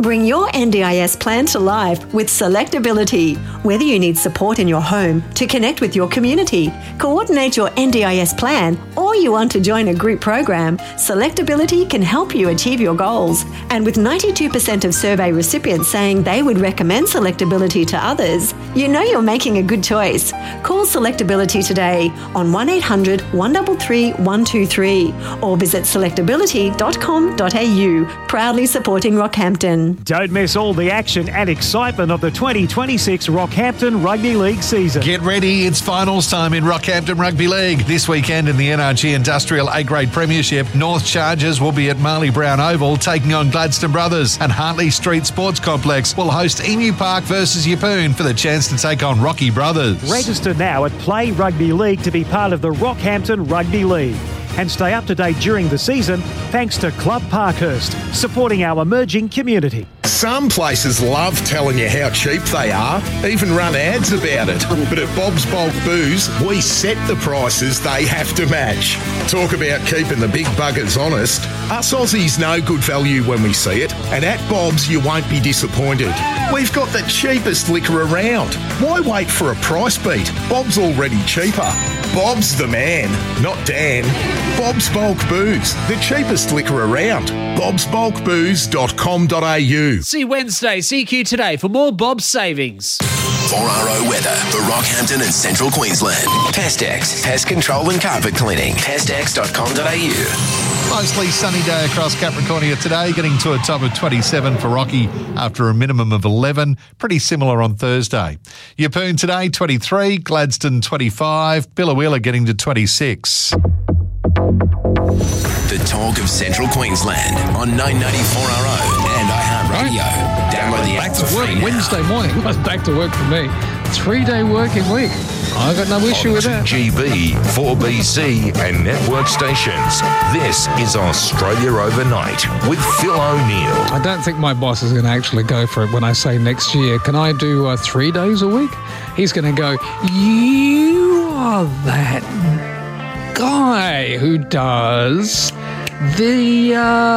Bring your NDIS plan to life with Selectability. Whether you need support in your home, to connect with your community, coordinate your NDIS plan, or you want to join a group program, Selectability can help you achieve your goals. And with 92% of survey recipients saying they would recommend Selectability to others, you know you're making a good choice. Call Selectability today on 1800 133 123 or visit selectability.com.au, proudly supporting Rockhampton. Don't miss all the action and excitement of the 2026 Rockhampton Rugby League season. Get ready, it's finals time in Rockhampton Rugby League. This weekend in the NRG Industrial A-Grade Premiership, North Chargers will be at Marley Brown Oval taking on Gladstone Brothers, and Hartley Street Sports Complex will host Emu Park versus Yeppoon for the chance to take on Rocky Brothers. Register now at Play Rugby League to be part of the Rockhampton Rugby League. And stay up to date during the season thanks to Club Parkhurst, supporting our emerging community. Some places love telling you how cheap they are, even run ads about it. But at Bob's Bulk Booze, we set the prices they have to match. Talk about keeping the big buggers honest. Us Aussies know good value when we see it, and at Bob's you won't be disappointed. We've got the cheapest liquor around. Why wait for a price beat? Bob's already cheaper. Bob's the man, not Dan. Bob's Bulk Booze, the cheapest liquor around. bobsbulkbooze.com.au. See Wednesday, CQ Today for more Bob's savings. 4RO weather for Rockhampton and Central Queensland. Pestex, pest control and carpet cleaning. Pestex.com.au. Mostly sunny day across Capricornia today, getting to a top of 27 for Rocky after a minimum of 11. Pretty similar on Thursday. Yeppoon today, 23. Gladstone, 25. Billawheeler getting to 26. The talk of Central Queensland on 994RO and iHeartRadio. Download the app for free now. Wednesday morning was back to work for me. 3-day working week. I got no issue with that. GB, 4BC and network stations. This is Australia Overnight with Phil O'Neill. I don't think my boss is going to actually go for it when I say next year, can I do 3 days a week? He's going to go, you are that guy who does the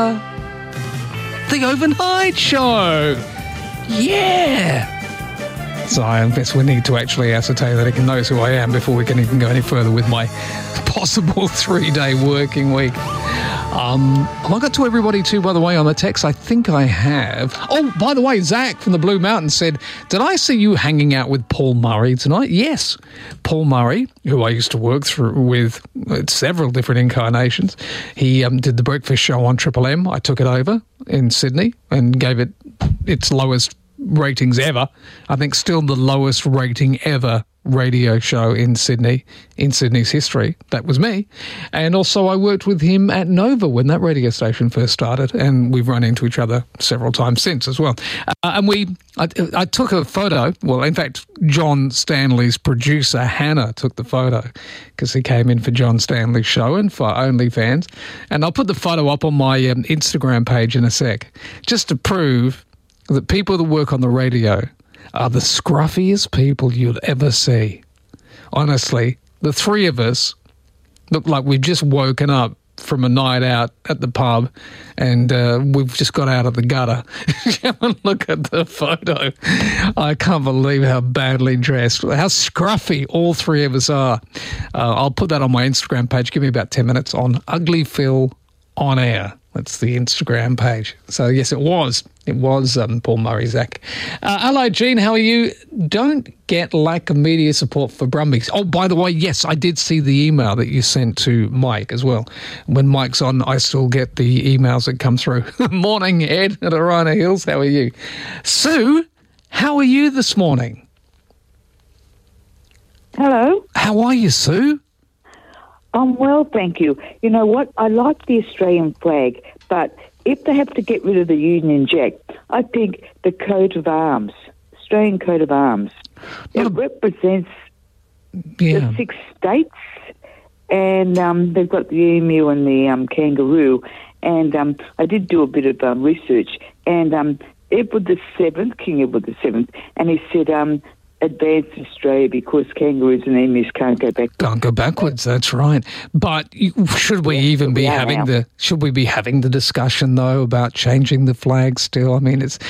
overnight show. Yeah. So I guess we need to actually ascertain that he knows who I am before we can even go any further with my possible 3-day working week. Have I got to everybody too, by the way, on the text? I think I have. Oh, by the way, Zach from the Blue Mountain said, did I see you hanging out with Paul Murray tonight? Yes. Paul Murray, who I used to work with several different incarnations. He did the breakfast show on Triple M. I took it over in Sydney and gave it its lowest ratings ever. I think still the lowest rating ever radio show in Sydney's history. That was me. And also I worked with him at Nova when that radio station first started, and we've run into each other several times since as well. And I took a photo. Well, in fact, John Stanley's producer, Hannah, took the photo because he came in for John Stanley's show and for OnlyFans. And I'll put the photo up on my Instagram page in a sec, just to prove that people that work on the radio are the scruffiest people you'll ever see. Honestly, the three of us look like we've just woken up from a night out at the pub and we've just got out of the gutter. Have a look at the photo. I can't believe how badly dressed, how scruffy all three of us are. I'll put that on my Instagram page. Give me about 10 minutes on Ugly Phil On Air. That's the Instagram page. So, yes, it was Paul Murray, Zach. Hello, Gene. How are you? Don't get lack of media support for Brumbies. Oh, by the way, yes, I did see the email that you sent to Mike as well. When Mike's on, I still get the emails that come through. Morning, Ed at Arana Hills. How are you? Sue, how are you this morning? Hello. How are you, Sue? I'm well, thank you. You know what? I like the Australian flag, but if they have to get rid of the Union Jack, I think the coat of arms, Australian coat of arms, it represents the 6 states, and they've got the emu and the kangaroo, and I did do a bit of research, and Edward VII, King Edward VII, and he said advance Australia because kangaroos and emus can't go back. Can't go backwards. That's right. But should we even be having the discussion though about changing the flag still? I mean, it's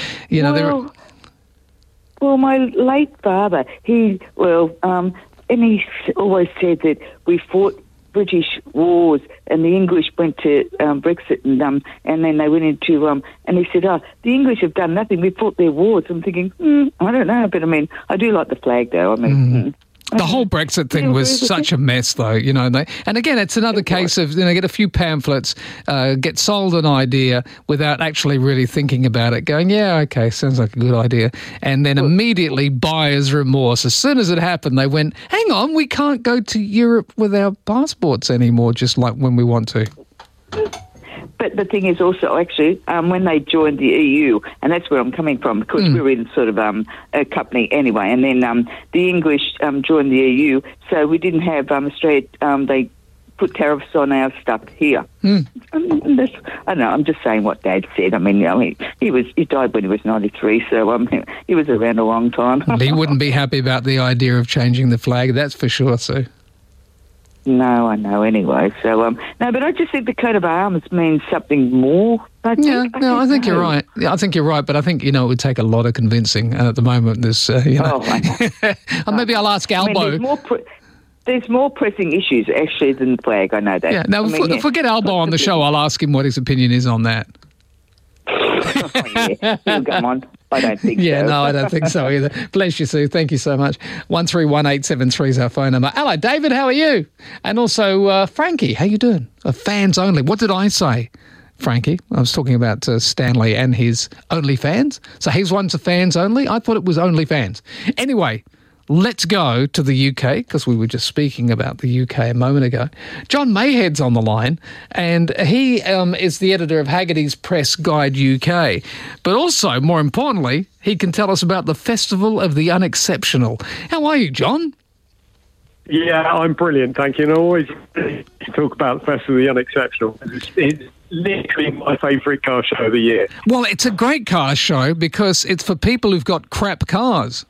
Well, my late father, and he always said that we fought British wars and the English went to Brexit and then they went into and he said, the English have done nothing. We fought their wars. I'm thinking, I don't know, but I mean, I do like the flag though. I mean. The whole Brexit thing was such a mess, though, and again, it's another case of, get a few pamphlets, get sold an idea without actually really thinking about it, going, yeah, okay, sounds like a good idea, and then immediately buyer's remorse. As soon as it happened, they went, hang on, we can't go to Europe with our passports anymore, just like when we want to. But the thing is also, actually, when they joined the EU, and that's where I'm coming from, because we're in sort of a company anyway, and then the English joined the EU, so we didn't have Australia, they put tariffs on our stuff here. I don't know, I'm just saying what Dad said. I mean, he died when he was 93, so he was around a long time. He wouldn't be happy about the idea of changing the flag, that's for sure, Sue. No, I know anyway. So, no, but I just think the coat of arms means something more. I think you're right. Yeah, I think you're right, but I think, it would take a lot of convincing. And at the moment, there's, maybe I'll ask Albo. I mean, there's more pressing issues, actually, than the flag. I know that. Yeah, now, forget Albo on the show. I'll ask him what his opinion is on that. He'll come on. I don't think so. Yeah, no, I don't think so either. Bless you, Sue. Thank you so much. 131873 is our phone number. Hello, David. How are you? And also, Frankie, how you doing? Fans only. What did I say, Frankie? I was talking about Stanley and his OnlyFans. So his one's a fans only? I thought it was OnlyFans. Anyway, let's go to the UK, because we were just speaking about the UK a moment ago. John Mayhead's on the line, and he is the editor of Haggerty's Press Guide UK. But also, more importantly, he can tell us about the Festival of the Unexceptional. How are you, John? Yeah, I'm brilliant, thank you. And I always talk about the Festival of the Unexceptional. It's literally my favourite car show of the year. Well, it's a great car show because it's for people who've got crap cars.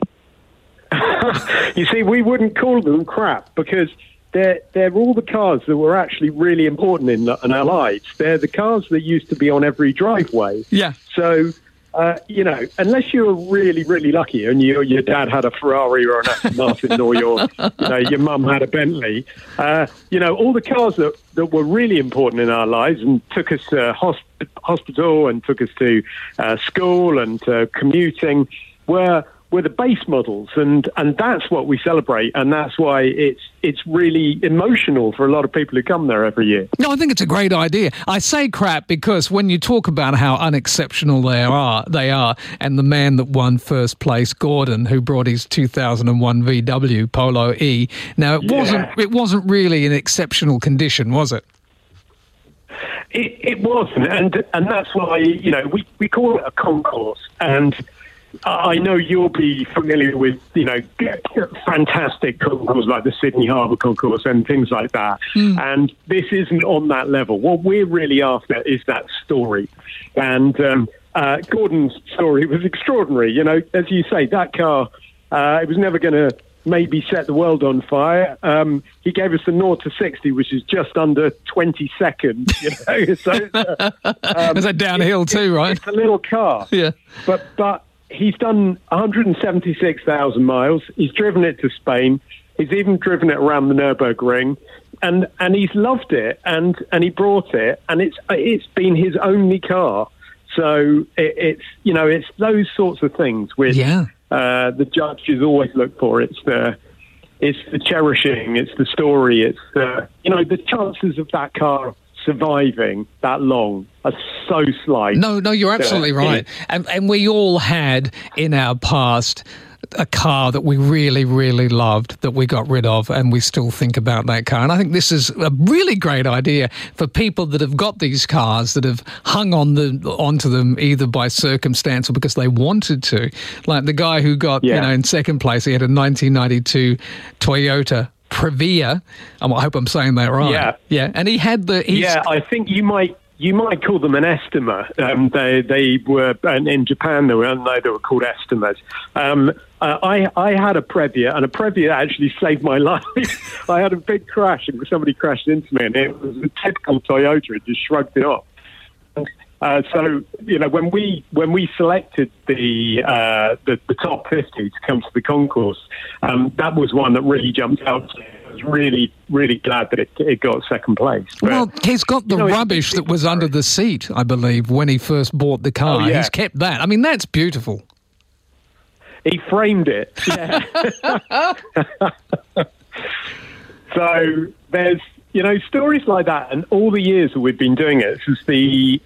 You see, we wouldn't call them crap because they're all the cars that were actually really important in our lives. They're the cars that used to be on every driveway. Yeah. So, unless you were really, really lucky and your dad had a Ferrari or an Aston Martin or your mum had a Bentley, all the cars that were really important in our lives and took us to hospital and took us to school and commuting were the base models, and that's what we celebrate, and that's why it's really emotional for a lot of people who come there every year. No, I think it's a great idea. I say crap because when you talk about how unexceptional they are, and the man that won first place, Gordon, who brought his 2001 VW Polo E. Now it wasn't really in exceptional condition, was it? It wasn't, and that's why we call it a concourse, and I know you'll be familiar with, fantastic concourses like the Sydney Harbour Concourse and things like that. And this isn't on that level. What we're really after is that story. And Gordon's story was extraordinary. As you say, that car, it was never going to maybe set the world on fire. He gave us the 0 to 60, which is just under 20 seconds. So it's that downhill too, right? It's a little car. Yeah. But he's done 176,000 miles. He's driven it to Spain. He's even driven it around the Nürburgring, and he's loved it. And he brought it, and it's been his only car. So it's those sorts of things which the judges always look for. It's the cherishing. It's the story. It's the chances of that car surviving that long are so slight. No, you're absolutely right. And we all had in our past a car that we really, really loved that we got rid of, and we still think about that car. And I think this is a really great idea for people that have got these cars that have hung onto them either by circumstance or because they wanted to. Like the guy who got in second place, he had a 1992 Toyota Previa. I hope I'm saying that right. Yeah. And he had I think you might you might call them an Estima. They were in Japan. They were called Estimas. I had a Previa, and a Previa actually saved my life. I had a big crash, and somebody crashed into me, and it was a typical Toyota. It just shrugged it off. So when we selected the top 50 to come to the concourse, that was one that really jumped out to me. I was really, really glad that it got second place. But, well, he's got the rubbish that was under the seat, I believe, when he first bought the car. Oh, yeah. He's kept that. I mean, that's beautiful. He framed it. Yeah. So there's stories like that, and all the years that we've been doing it, we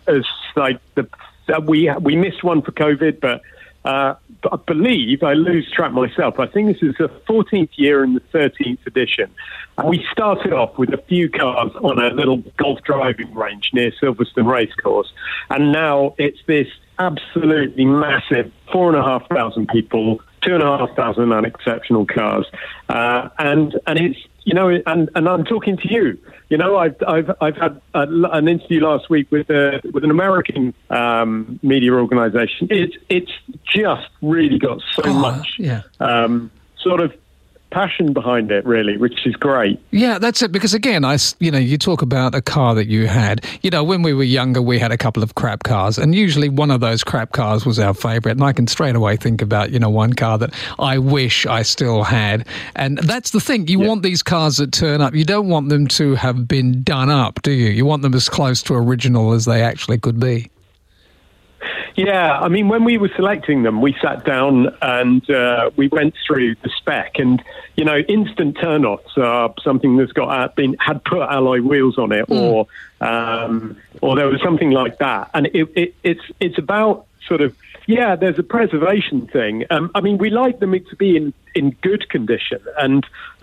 missed one for COVID, but I believe, I lose track myself, I think this is the 14th year and the 13th edition. And we started off with a few cars on a little golf driving range near Silverstone Racecourse, and now it's this absolutely massive 4,500 people, 2,500 unexceptional cars, and it's and I'm talking to you. I've had an interview last week with an American media organisation. It's just really got so much sort of passion behind it, really, which is great. Yeah, that's it. Because again, you talk about a car that you had. When we were younger, we had a couple of crap cars, and usually one of those crap cars was our favourite. And I can straight away think about one car that I wish I still had. And that's the thing. You want these cars that turn up. You don't want them to have been done up, do you? You want them as close to original as they actually could be. Yeah, I mean, when we were selecting them, we sat down and we went through the spec, and instant turn-offs are something that's had put alloy wheels on it, or there was something like that, and it's about sort of there's a preservation thing. I mean, we like them to be in good condition, and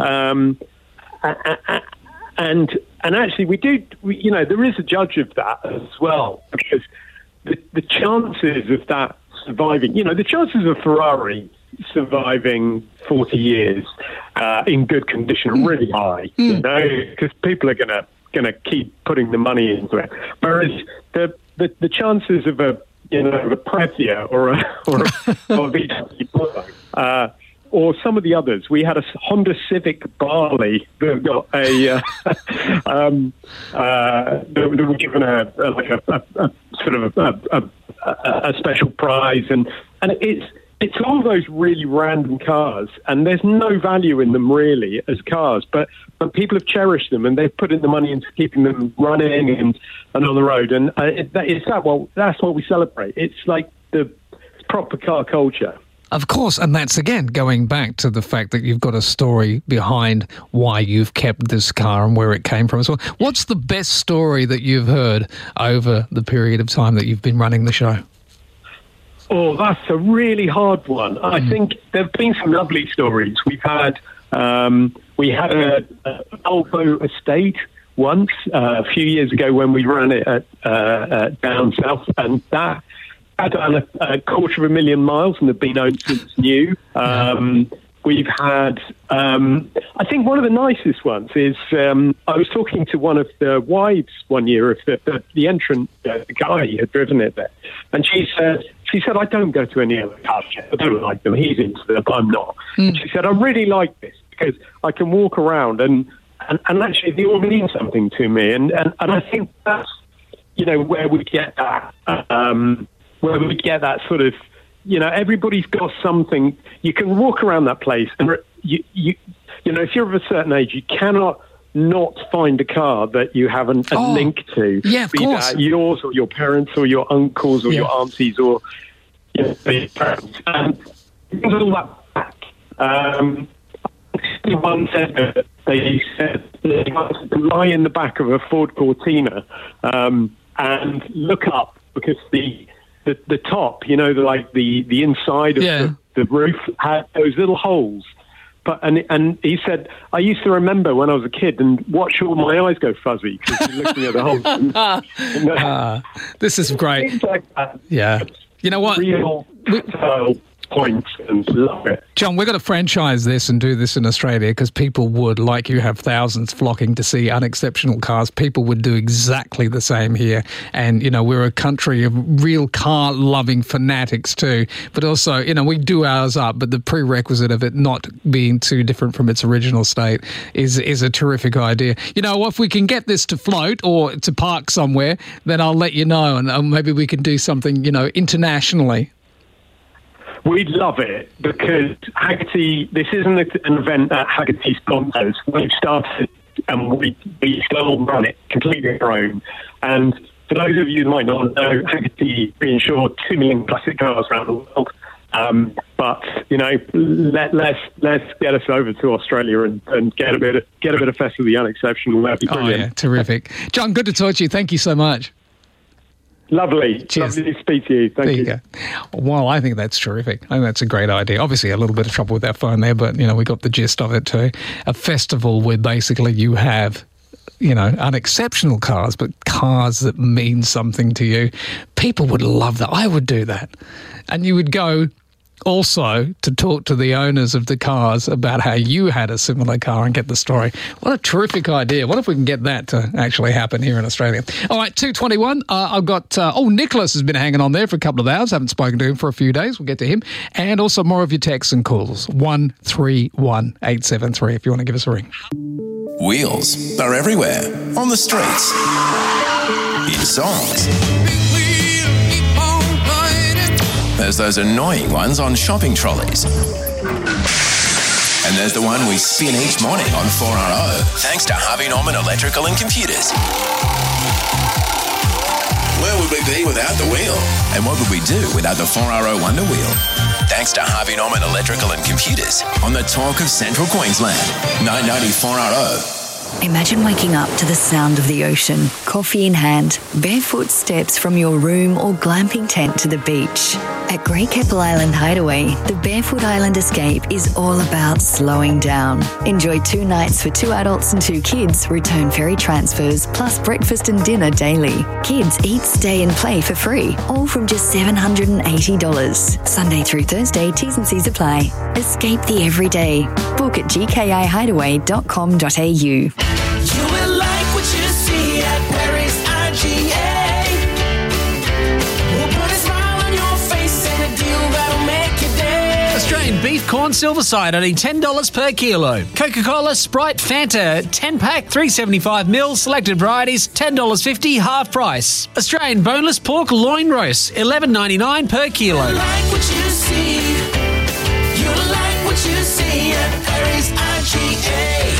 actually we do. There is a judge of that as well, because the chances of that surviving, the chances of Ferrari surviving 40 years in good condition are really high, because people are going to keep putting the money into it. Whereas the chances of a Previa or a VW Polo, or some of the others. We had a Honda Civic Barley that got that were given a special prize, and it's all those really random cars, and there's no value in them really as cars, but people have cherished them, and they've put in the money into keeping them running and on the road, and that's what we celebrate. It's like the proper car culture. Of course, and that's, again, going back to the fact that you've got a story behind why you've kept this car and where it came from as well. What's the best story that you've heard over the period of time that you've been running the show? Oh, that's a really hard one. I think there have been some lovely stories. We had a Volvo estate once a few years ago when we ran it at down south, and that had done 250,000 miles and have been owned since new. We've had, I think one of the nicest ones is, I was talking to one of the wives one year of the entrant, the guy who had driven it there, and she said, I don't go to any other car shows. I don't like them. He's into them, but I'm not. And she said, I really like this because I can walk around and actually they all mean something to me. And I think that's, where we get that, sort of, everybody's got something. You can walk around that place and if you're of a certain age, you cannot not find a car that you haven't a link to. Yeah, of course. That yours or your parents or your uncles or your aunties or your parents. And all that back. One said that they said they wanted to lie in the back of a Ford Cortina and look up, because the top, the inside of the roof had those little holes. But and he said, I used to remember when I was a kid and watch all my eyes go fuzzy because you're looking at the holes. This is great. Things like that. Yeah. You know what? Real points and love it. John, we've got to franchise this and do this in Australia because people would, like you have thousands flocking to see unexceptional cars, people would do exactly the same here. And, you know, we're a country of real car-loving fanatics too. But also, you know, we do ours up, but the prerequisite of it not being too different from its original state is a terrific idea. You know, if we can get this to float or to park somewhere, then I'll let you know, and maybe we can do something, you know, internationally. We'd love it because Hagerty, this isn't an event that Hagerty sponsors. We've started and we still run it completely on our own. And for those of you who might not know, Hagerty reinsured 2 million classic cars around the world. But, you know, let's get us over to Australia and get a bit of Fest of the Unexceptional. That'd be brilliant. Oh, yeah, terrific. John, good to talk to you. Thank you so much. Lovely. Cheers. Lovely to speak to you. Thank you. There you go. Well, I think that's terrific. I think that's a great idea. Obviously, a little bit of trouble with our phone there, but, you know, we got the gist of it too. A festival where basically you have, you know, unexceptional cars, but cars that mean something to you. People would love that. I would do that. And you would go also to talk to the owners of the cars about how you had a similar car and get the story. What a terrific idea. What if we can get that to actually happen here in Australia? All right, 2:21. I've got, Nicholas has been hanging on there for a couple of hours. Haven't spoken to him for a few days. We'll get to him. And also more of your texts and calls. 131873 if you want to give us a ring. Wheels are everywhere. On the streets. In songs. There's those annoying ones on shopping trolleys. And there's the one we spin each morning on 4RO, thanks to Harvey Norman Electrical and Computers. Where would we be without the wheel? And what would we do without the 4RO Wonder Wheel? Thanks to Harvey Norman Electrical and Computers on the Talk of Central Queensland, 990 4RO. Imagine waking up to the sound of the ocean, coffee in hand, barefoot steps from your room or glamping tent to the beach. At Great Keppel Island Hideaway, the Barefoot Island Escape is all about slowing down. Enjoy 2 nights for 2 adults and 2 kids, return ferry transfers, plus breakfast and dinner daily. Kids eat, stay and play for free, all from just $780. Sunday through Thursday, T's and C's apply. Escape the everyday. Book at gkihideaway.com.au. You will like what you see at Paris IGA. We'll put a smile on your face and a deal that'll make your day. Australian beef corn silver side only $10 per kilo. Coca-Cola, Sprite, Fanta, 10-pack, 375ml, selected varieties, $10.50, half price. Australian boneless pork loin roast, $11.99 per kilo. You like what you see. You like what you see at Paris IGA.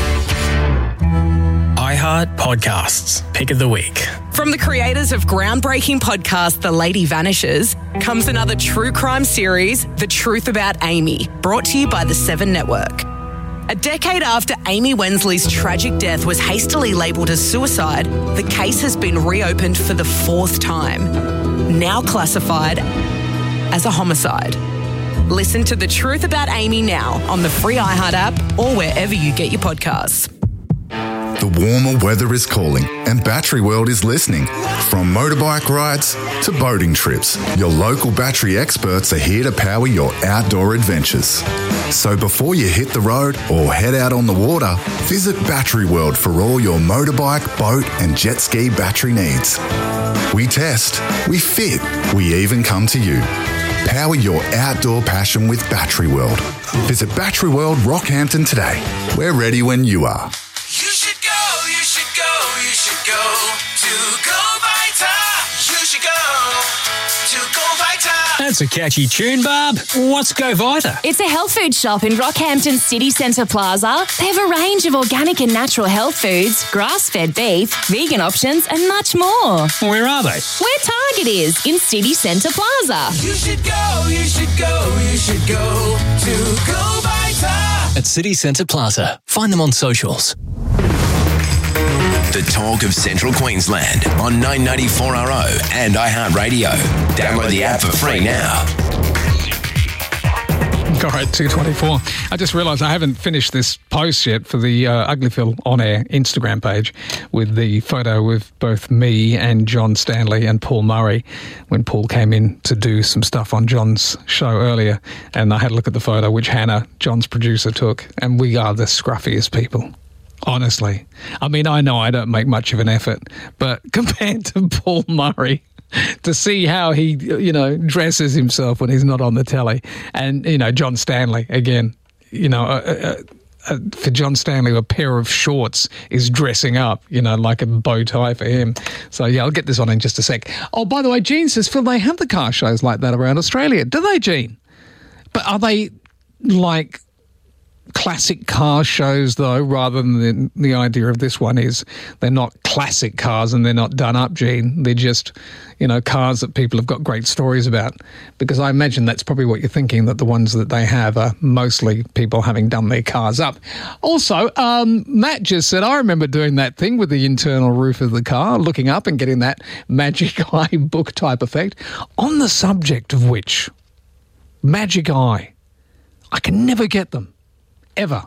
iHeart Podcasts, Pick of the Week. From the creators of groundbreaking podcast The Lady Vanishes comes another true crime series, The Truth About Amy, brought to you by the 7 Network. A decade after Amy Wensley's tragic death was hastily labelled as suicide, the case has been reopened for the 4th time, now classified as a homicide. Listen to The Truth About Amy now on the free iHeart app or wherever you get your podcasts. The warmer weather is calling and Battery World is listening. From motorbike rides to boating trips, your local battery experts are here to power your outdoor adventures. So before you hit the road or head out on the water, visit Battery World for all your motorbike, boat and jet ski battery needs. We test, we fit, we even come to you. Power your outdoor passion with Battery World. Visit Battery World Rockhampton today. We're ready when you are. You should go to Go Vita. You should go to Go Vita. That's a catchy tune, Barb. What's Go Vita? It's a health food shop in Rockhampton City Centre Plaza. They have a range of organic and natural health foods, grass-fed beef, vegan options and much more. Where are they? Where Target is, in City Centre Plaza. You should go to Go Vita. At City Centre Plaza. Find them on socials. The Talk of Central Queensland on 990 4RO and iHeartRadio. Download the app for free now. All right, 2:24. I just realised I haven't finished this post yet for the Ugly Phil On Air Instagram page with the photo with both me and John Stanley and Paul Murray when Paul came in to do some stuff on John's show earlier. And I had a look at the photo, which Hannah, John's producer, took. And we are the scruffiest people. Honestly. I mean, I know I don't make much of an effort, but compared to Paul Murray, to see how he, you know, dresses himself when he's not on the telly. And, you know, John Stanley, again, you know, for John Stanley, a pair of shorts is dressing up, you know, like a bow tie for him. So, yeah, I'll get this on in just a sec. Oh, by the way, Jean says, Phil, they have the car shows like that around Australia. Do they, Jean? But are they like classic car shows, though, rather than the idea of this one is they're not classic cars and they're not done up, Gene. They're just, you know, cars that people have got great stories about. Because I imagine that's probably what you're thinking, that the ones that they have are mostly people having done their cars up. Also, Matt just said, I remember doing that thing with the internal roof of the car, looking up and getting that magic eye book type effect. On the subject of which, magic eye, I can never get them. Ever.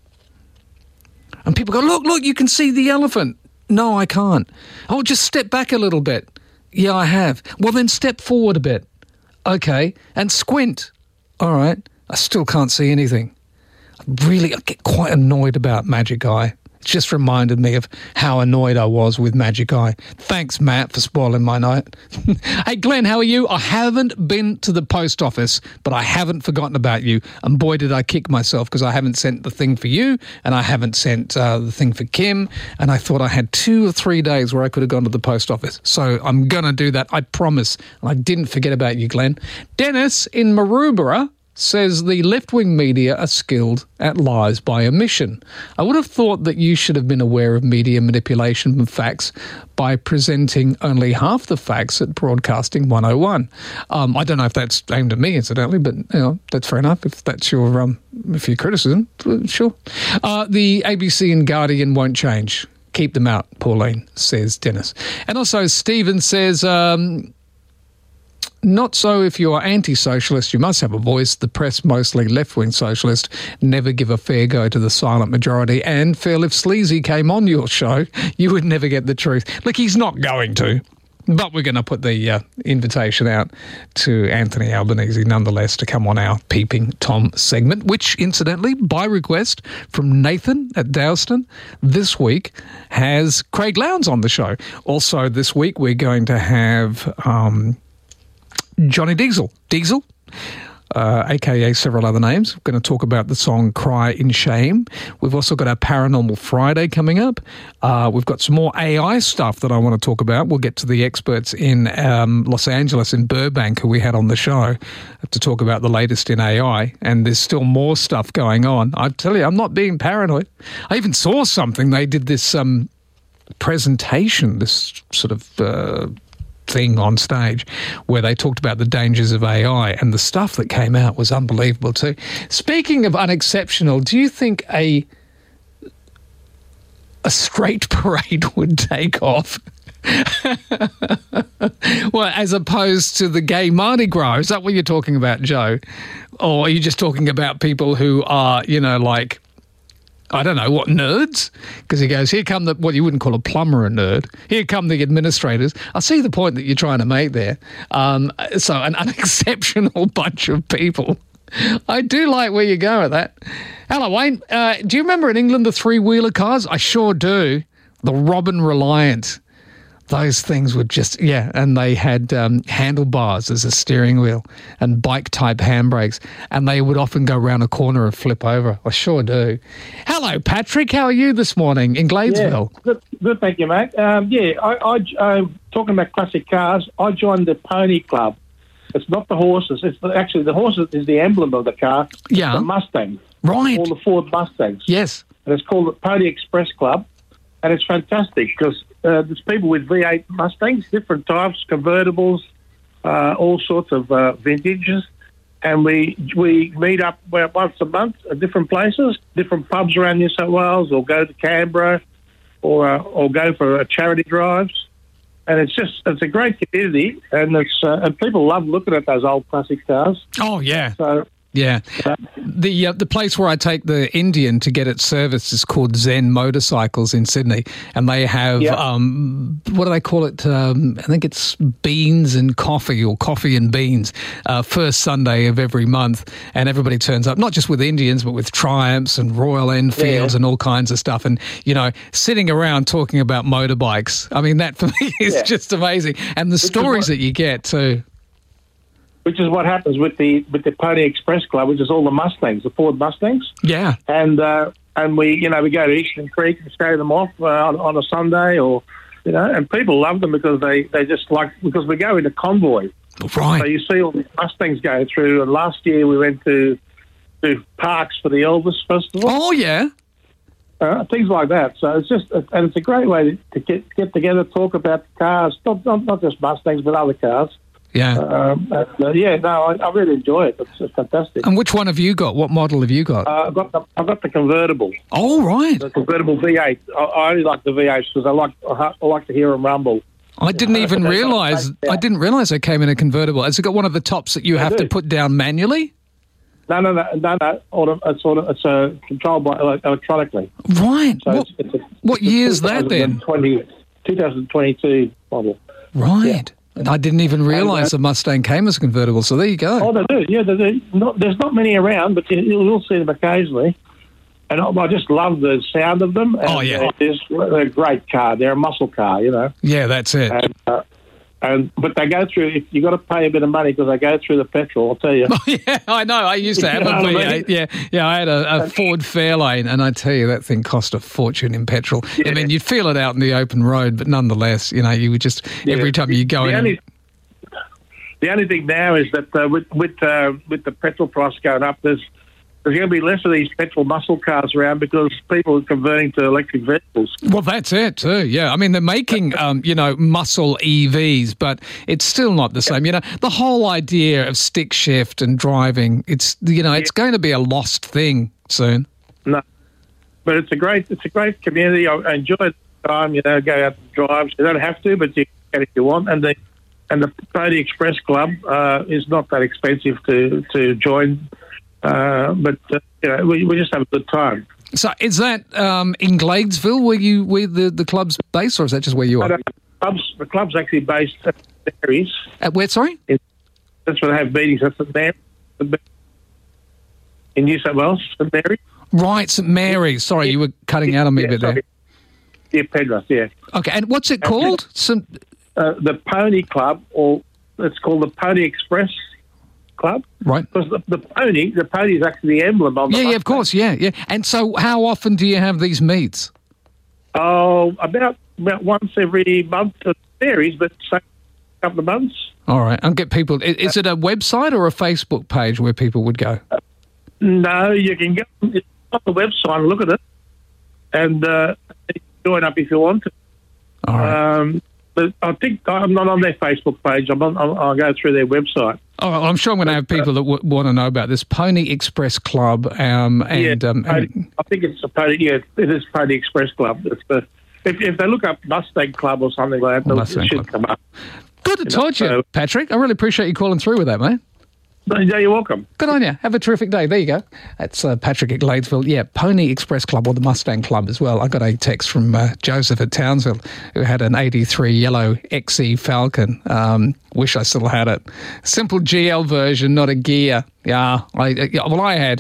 And people go, look, you can see the elephant. No, I can't. Oh, just step back a little bit. Yeah, I have. Well, then step forward a bit. Okay. And squint. All right. I still can't see anything. I get quite annoyed about Magic Eye. It just reminded me of how annoyed I was with Magic Eye. Thanks, Matt, for spoiling my night. Hey, Glenn, how are you? I haven't been to the post office, but I haven't forgotten about you. And boy, did I kick myself because I haven't sent the thing for you and I haven't sent the thing for Kim. And I thought I had 2 or 3 days where I could have gone to the post office. So I'm going to do that, I promise. And I didn't forget about you, Glenn. Dennis in Maroubra says the left-wing media are skilled at lies by omission. I would have thought that you should have been aware of media manipulation of facts by presenting only half the facts at Broadcasting 101. I don't know if that's aimed at me, incidentally, but you know, that's fair enough. If that's your criticism, sure. The ABC and Guardian won't change. Keep them out, Pauline, says Dennis. And also Stephen says, not so if you are anti-socialist, you must have a voice. The press, mostly left-wing socialist, never give a fair go to the silent majority. And, Phil, if Sleazy came on your show, you would never get the truth. Look, he's not going to. But we're going to put the invitation out to Anthony Albanese, nonetheless, to come on our Peeping Tom segment, which, incidentally, by request from Nathan at Dowston, this week has Craig Lowndes on the show. Also, this week we're going to have Johnny Diesel, a.k.a. several other names. We're going to talk about the song Cry in Shame. We've also got our Paranormal Friday coming up. We've got some more AI stuff that I want to talk about. We'll get to the experts in Los Angeles, in Burbank, who we had on the show, to talk about the latest in AI. And there's still more stuff going on. I tell you, I'm not being paranoid. I even saw something. They did this presentation, this sort of thing on stage where they talked about the dangers of AI, and the stuff that came out was unbelievable too. Speaking of unexceptional, do you think a straight parade would take off? Well, as opposed to the gay Mardi Gras? Is that what you're talking about, Joe? Or are you just talking about people who are, you know, like, I don't know, what, nerds? Because he goes, here come what you wouldn't call a plumber a nerd. Here come the administrators. I see the point that you're trying to make there. So an unexceptional bunch of people. I do like where you go with that. Hello, Wayne. Do you remember in England the three-wheeler cars? I sure do. The Robin Reliant. Those things were just, yeah, and they had handlebars as a steering wheel and bike-type handbrakes, and they would often go round a corner and flip over. I sure do. Hello, Patrick. How are you this morning in Gladesville? Yeah, good, thank you, mate. I talking about classic cars, I joined the Pony Club. It's not the horses. It's actually the horses is the emblem of the car. Yeah. The Mustang. Right. All the Ford Mustangs. Yes. And it's called the Pony Express Club, and it's fantastic because there's people with V8 Mustangs, different types, convertibles, all sorts of vintages, and we meet up once a month at different places, different pubs around New South Wales, or go to Canberra, or go for charity drives, and it's a great community, and and people love looking at those old classic cars. Oh yeah. So Yeah. The place where I take the Indian to get it serviced is called Zen Motorcycles in Sydney, and they have what do they call it? I think it's beans and coffee, or coffee and beans, first Sunday of every month, and everybody turns up, not just with Indians but with Triumphs and Royal Enfields and all kinds of stuff, and sitting around talking about motorbikes. I mean, that for me is just amazing, and the stories that you get too. Which is what happens with the Pony Express Club, which is all the Mustangs, the Ford Mustangs. Yeah. And we go to Eastern Creek and show them off on a Sunday, or and people love them because they just because we go in a convoy. Right. So you see all the Mustangs go through. And last year we went to Parks for the Elvis Festival. Oh yeah. Things like that. So it's just, and it's a great way to get together, talk about the cars, not just Mustangs but other cars. Yeah. I really enjoy it. It's fantastic. And which one have you got? What model have you got? I've got the convertible. Oh, right. The convertible V8. I only like the V8s because I like to hear them rumble. I didn't even realise. I didn't realise they came in a convertible. Has it got one of the tops that you have to put down manually? No. It's controlled by electronically. Right. So what year is that then? 2022 model. Right. Yeah. And I didn't even realise the Mustang came as a convertible, so there you go. Oh, they do, yeah. They do. There's not many around, but you'll see them occasionally. And I just love the sound of them. And they're a great car. They're a muscle car, Yeah, that's it. But they go through, you got to pay a bit of money because they go through the petrol, I'll tell you. Oh, yeah, I know. I used to have a V8. Yeah, I had a Ford Fairlane, and I tell you, that thing cost a fortune in petrol. Yeah. I mean, you'd feel it out in the open road, but nonetheless, you would just, every time you go in... The only thing now is that with the petrol price going up, there's going to be less of these petrol muscle cars around because people are converting to electric vehicles. Well, that's it too, yeah. I mean, they're making, muscle EVs, but it's still not the same. The whole idea of stick shift and driving, it's going to be a lost thing soon. No, but it's a great community. I enjoy the time, go out and drive. You don't have to, but you can if you want. And the Pony Express Club is not that expensive to join. But we just have a good time. So is that in Gladesville where the club's based, or is that just where you are? The club's actually based at St Mary's. At where, sorry? That's where they have meetings. That's St Mary's. In New South Wales, St Mary's. Right, St Mary's. Sorry, you were cutting out on me a bit there. Yeah, Penrith, yeah. Okay, and what's it called? The Pony Club, or it's called the Pony Express Club, right? Because the pony is actually the emblem on the yeah, of course, yeah. And so, how often do you have these meets? Oh, about once every month. It varies, but say a couple of months. All right, and get people. Is it a website or a Facebook page where people would go? No, you can go on the website and look at it, and join up if you want to. All right. But I think I'm not on their Facebook page. I'll go through their website. Oh, I'm sure I'm going to have people that want to know about this Pony Express Club. I think it's a Pony. Yeah, it is Pony Express Club. It's if they look up Mustang Club or something like that, it should come up. Good to talk to you, Patrick. I really appreciate you calling through with that, mate. No, you're welcome. Good on you. Have a terrific day. There you go. That's Patrick at Gladesville. Yeah, Pony Express Club, or the Mustang Club as well. I got a text from Joseph at Townsville, who had an 83 yellow XE Falcon. Wish I still had it. Simple GL version, not a gear. Yeah, I had.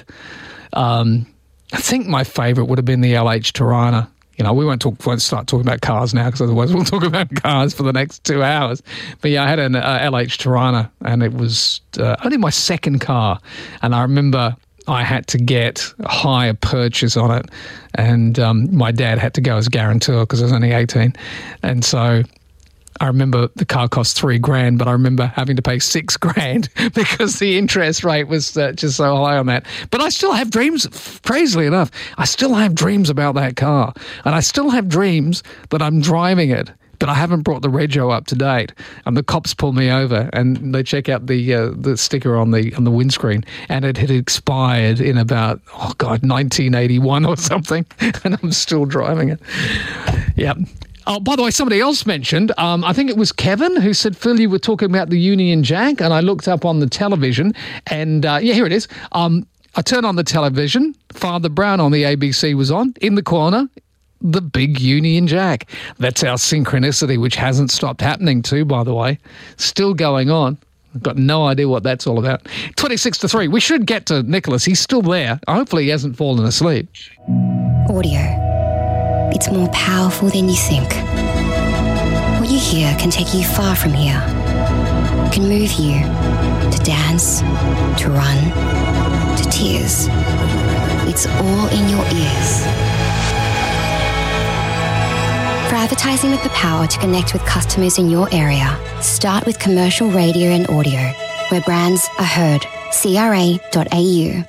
I think my favourite would have been the LH Tirana. We won't start talking about cars now, because otherwise we'll talk about cars for the next 2 hours. But yeah, I had an LH Tirana, and it was only my second car. And I remember I had to get a hire purchase on it, and my dad had to go as guarantor because I was only 18. And so I remember the car cost $3,000, but I remember having to pay $6,000 because the interest rate was just so high on that. But I still have dreams, crazily enough. I still have dreams about that car. And I still have dreams that I'm driving it, but I haven't brought the rego up to date. And the cops pull me over and they check out the sticker on the windscreen, and it had expired in about 1981 or something, and I'm still driving it. Yep. Oh, by the way, somebody else mentioned, I think it was Kevin who said, Phil, you were talking about the Union Jack, and I looked up on the television, and here it is. I turned on the television, Father Brown on the ABC was on, in the corner, the big Union Jack. That's our synchronicity, which hasn't stopped happening too, by the way. Still going on. I've got no idea what that's all about. 26-3. We should get to Nicholas. He's still there. Hopefully he hasn't fallen asleep. Audio. It's more powerful than you think. What you hear can take you far from here. Can move you to dance, to run, to tears. It's all in your ears. For advertising with the power to connect with customers in your area, start with commercial radio and audio, where brands are heard. CRA.au.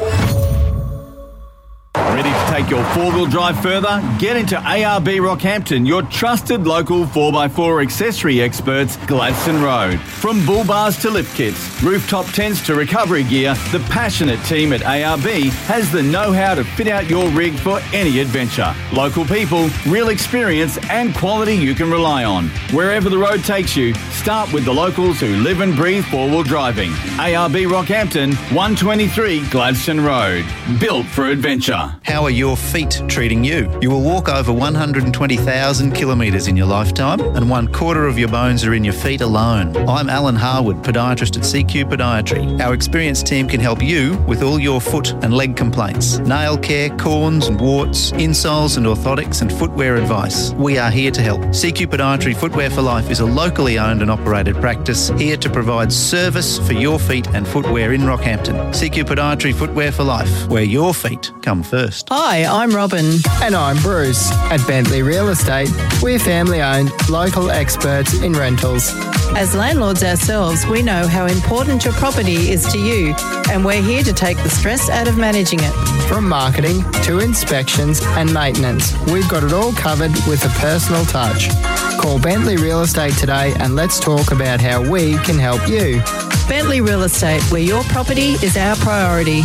Ready to take your four-wheel drive further? Get into ARB Rockhampton, your trusted local 4x4 accessory experts, Gladstone Road. From bull bars to lift kits, rooftop tents to recovery gear, the passionate team at ARB has the know-how to fit out your rig for any adventure. Local people, real experience and quality you can rely on. Wherever the road takes you, start with the locals who live and breathe four-wheel driving. ARB Rockhampton, 123 Gladstone Road. Built for adventure. How are your feet treating you? You will walk over 120,000 kilometres in your lifetime, and 1/4 of your bones are in your feet alone. I'm Alan Harwood, podiatrist at CQ Podiatry. Our experienced team can help you with all your foot and leg complaints. Nail care, corns and warts, insoles and orthotics and footwear advice. We are here to help. CQ Podiatry Footwear for Life is a locally owned and operated practice here to provide service for your feet and footwear in Rockhampton. CQ Podiatry Footwear for Life, where your feet come first. Hi, I'm Robin. And I'm Bruce. At Bentley Real Estate, we're family-owned, local experts in rentals. As landlords ourselves, we know how important your property is to you, and we're here to take the stress out of managing it. From marketing to inspections and maintenance, we've got it all covered with a personal touch. Call Bentley Real Estate today and let's talk about how we can help you. Bentley Real Estate, where your property is our priority.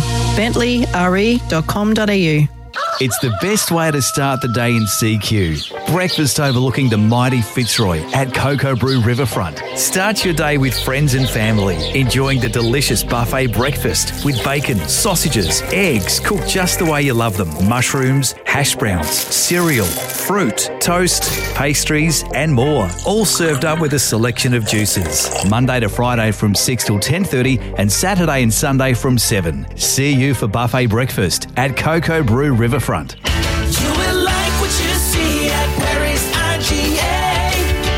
BentleyRE.com.au. It's the best way to start the day in CQ. Breakfast overlooking the mighty Fitzroy at Cocoa Brew Riverfront. Start your day with friends and family, enjoying the delicious buffet breakfast with bacon, sausages, eggs cooked just the way you love them, mushrooms, hash browns, cereal, fruit, toast, pastries and more. All served up with a selection of juices. Monday to Friday from 6 till 10:30 and Saturday and Sunday from 7. See you for buffet breakfast at Cocoa Brew Riverfront. You will like what you see at Perry's IGA.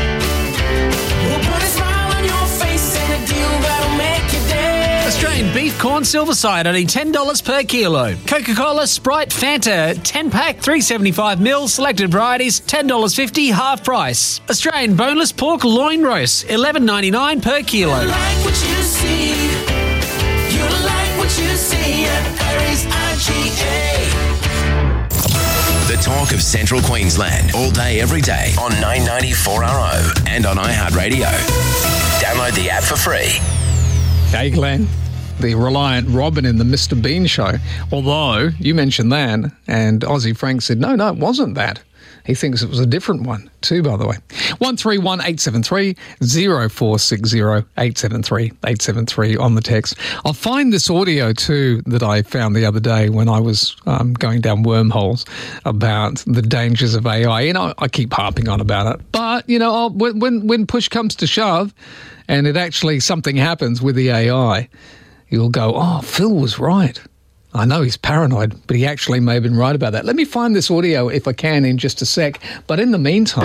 We'll put a smile on your face and a deal that'll make your day. Australian beef corn silver side only $10 per kilo. Coca-Cola, Sprite, Fanta, 10-pack, 375ml, selected varieties, $10.50, half price. Australian boneless pork loin roast, $11.99 per kilo. You like what you see. You like what you see at Perry's IGA. The talk of Central Queensland, all day, every day on 994RO and on iHeartRadio. Download the app for free. Hey, Glenn. The Reliant Robin in the Mr. Bean show. Although you mentioned that, and Aussie Frank said, no, it wasn't that. He thinks it was a different one too, by the way. 131873 0460 873 873 on the text. I'll find this audio too that I found the other day when I was going down wormholes about the dangers of AI. You know, I keep harping on about it. But, you know, when push comes to shove and it actually something happens with the AI, you'll go, oh, Phil was right. I know he's paranoid, but he actually may have been right about that. Let me find this audio if I can in just a sec. But in the meantime...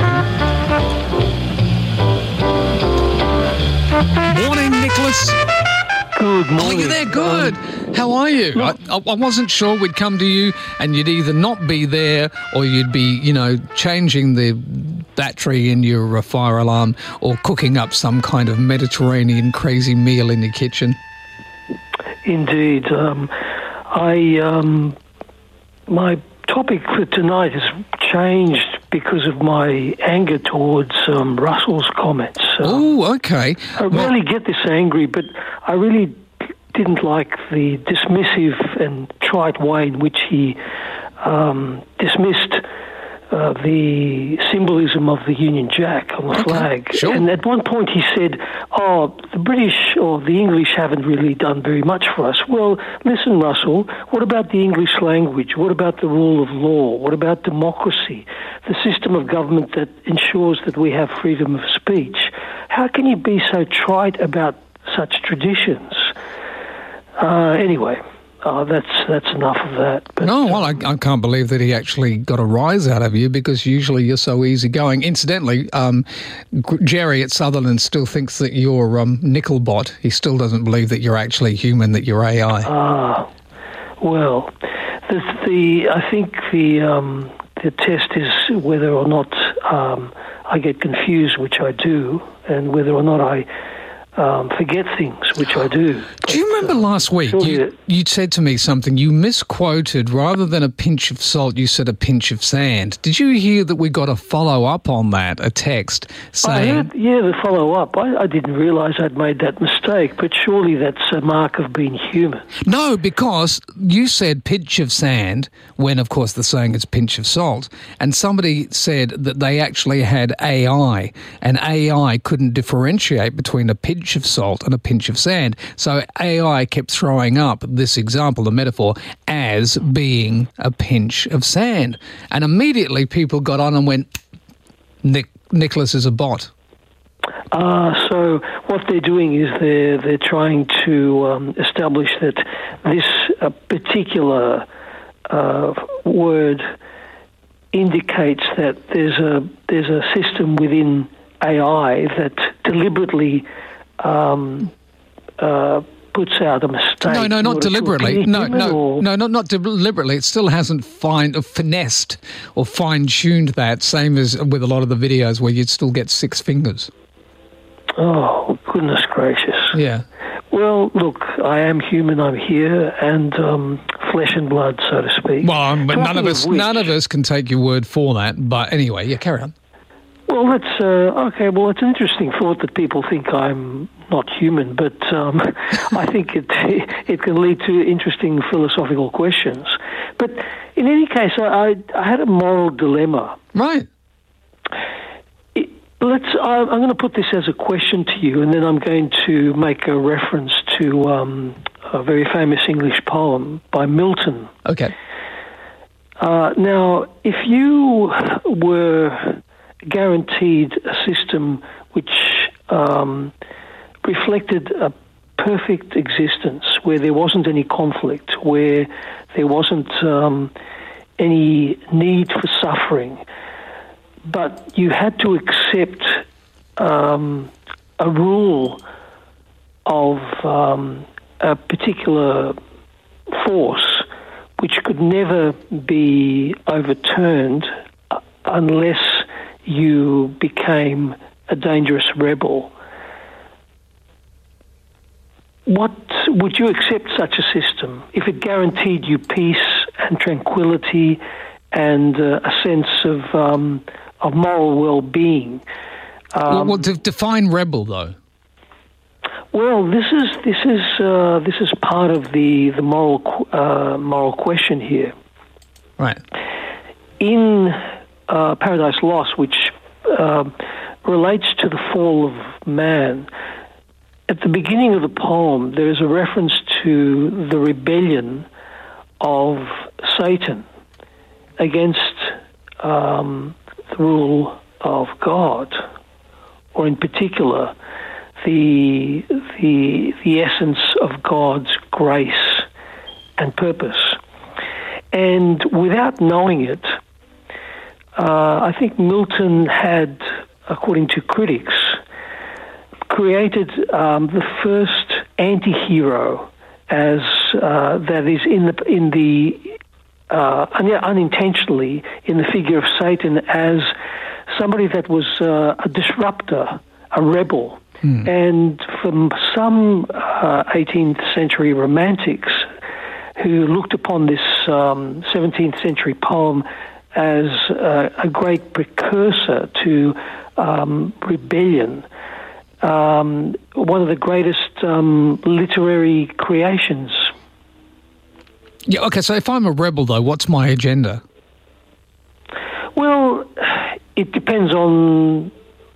Morning, Nicholas. Good morning. Oh, you're there. Good. How are you? I wasn't sure we'd come to you and you'd either not be there or you'd be, you know, changing the battery in your fire alarm or cooking up some kind of Mediterranean crazy meal in your kitchen. Indeed. My topic for tonight has changed because of my anger towards Russell's comments. Oh, okay. I rarely get this angry, but I really didn't like the dismissive and trite way in which he dismissed the symbolism of the Union Jack on the flag. Sure. And at one point he said, the British or the English haven't really done very much for us. Well, listen, Russell, what about the English language? What about the rule of law? What about democracy? The system of government that ensures that we have freedom of speech? How can you be so trite about such traditions? Anyway... that's enough of that. But, no, well, I can't believe that he actually got a rise out of you, because usually you're so easygoing. Incidentally, Jerry at Sutherland still thinks that you're Nickelbot. He still doesn't believe that you're actually human, that you're AI. Well, I think the test is whether or not I get confused, which I do, and whether or not I forget things, which I do. Do you remember last week you said to me something, you misquoted, rather than a pinch of salt, you said a pinch of sand. Did you hear that we got a follow-up on that, a text saying... I heard, the follow-up. I didn't realise I'd made that mistake, but surely that's a mark of being human. No, because you said pinch of sand, when, of course, the saying is pinch of salt, and somebody said that they actually had AI, and AI couldn't differentiate between a pinch of salt and a pinch of sand. So AI kept throwing up this example, the metaphor, as being a pinch of sand. And immediately people got on and went, Nicholas is a bot. So what they're doing is they're trying to establish that this particular word indicates that there's a system within AI that deliberately puts out a mistake. No, not deliberately. No, not deliberately. It still hasn't finessed or fine-tuned that, same as with a lot of the videos where you'd still get 6 fingers. Oh, goodness gracious. Yeah. Well, look, I am human, I'm here, and flesh and blood, so to speak. Well, but none of us can take your word for that, but anyway, yeah, carry on. Well, that's okay. Well, it's an interesting thought that people think I'm not human, but I think it can lead to interesting philosophical questions. But in any case, I had a moral dilemma. Right. I'm going to put this as a question to you, and then I'm going to make a reference to a very famous English poem by Milton. Okay. Now, if you were guaranteed a system which reflected a perfect existence, where there wasn't any conflict, where there wasn't any need for suffering, but you had to accept a rule of a particular force which could never be overturned unless you became a dangerous rebel. Would you accept such a system if it guaranteed you peace and tranquility and a sense of moral well-being? Well, define rebel, though. Well, this is part of the moral question here. Right. In Paradise Lost, which relates to the fall of man, at the beginning of the poem, there is a reference to the rebellion of Satan against the rule of God, or in particular, the essence of God's grace and purpose. And without knowing it, I think Milton had, according to critics, created the first anti-hero as that is unintentionally in the figure of Satan as somebody that was a disruptor, a rebel. And from some 18th century romantics who looked upon this 17th century poem as a great precursor to rebellion, one of the greatest literary creations. Yeah, okay, so if I'm a rebel, though, what's my agenda? Well, it depends on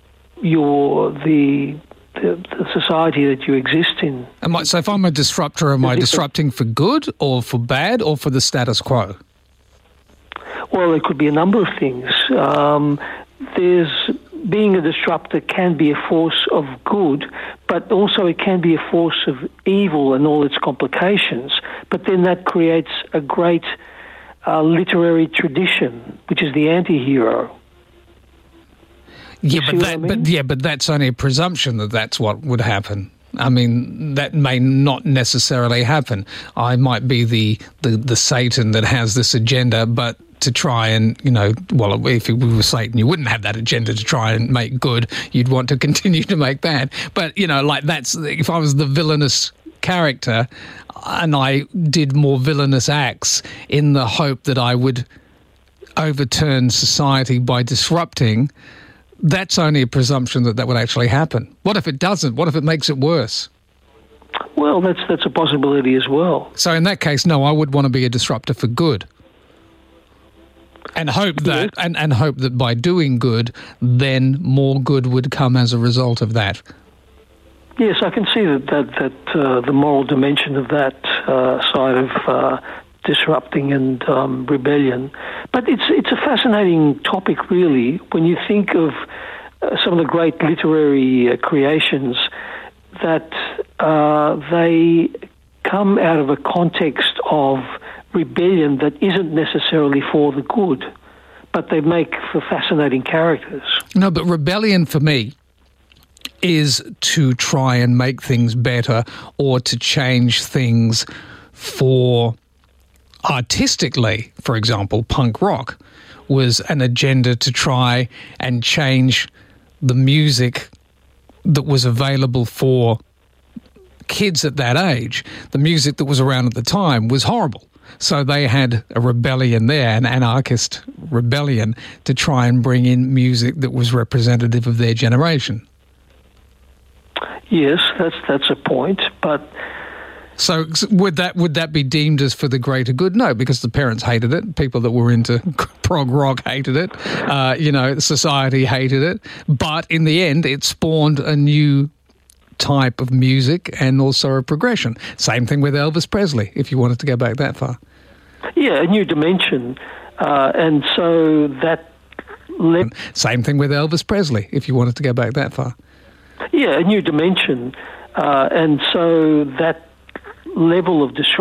the society that you exist in. So if I'm a disruptor, am I disrupting for good or for bad or for the status quo? Well, it could be a number of things. Being a disruptor can be a force of good, but also it can be a force of evil and all its complications. But then that creates a great literary tradition, which is the anti-hero. Yeah, but that's only a presumption that that's what would happen. I mean, that may not necessarily happen. I might be the Satan that has this agenda, but to try and, well, if we were Satan, you wouldn't have that agenda to try and make good. You'd want to continue to make bad. But, that's, if I was the villainous character and I did more villainous acts in the hope that I would overturn society by disrupting, that's only a presumption that would actually happen. What if it doesn't? What if it makes it worse? Well, that's a possibility as well. So in that case, no, I would want to be a disruptor for good. And hope that and hope that by doing good, then more good would come as a result of that. Yes, I can see that the moral dimension of that side of disrupting and rebellion. But it's a fascinating topic, really, when you think of some of the great literary creations that they come out of a context of rebellion that isn't necessarily for the good, but they make for fascinating characters. No, but rebellion for me is to try and make things better or to change things for artistically. For example, punk rock was an agenda to try and change the music that was available for kids at that age. The music that was around at the time was horrible. So they had a rebellion there, an anarchist rebellion, to try and bring in music that was representative of their generation. Yes, that's a point, but... So would that be deemed as for the greater good? No, because the parents hated it. People that were into prog rock hated it. Society hated it. But in the end, it spawned a new type of music and also a progression. Same thing with Elvis Presley, if you wanted to go back that far. Yeah, a new dimension. And so that... Same thing with Elvis Presley, if you wanted to go back that far. Yeah, a new dimension. And so that level of disruption